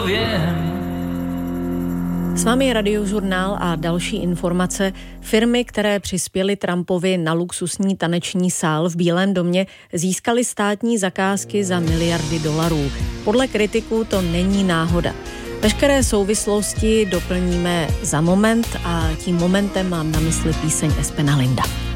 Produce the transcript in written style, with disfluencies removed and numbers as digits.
S vámi je Radiožurnál a další informace. Firmy, které přispěly Trumpovi na luxusní taneční sál v Bílém domě, získaly státní zakázky za miliardy dolarů. Podle kritiků to není náhoda. Veškeré souvislosti doplníme za moment a tím momentem mám na mysli píseň Espena Linda.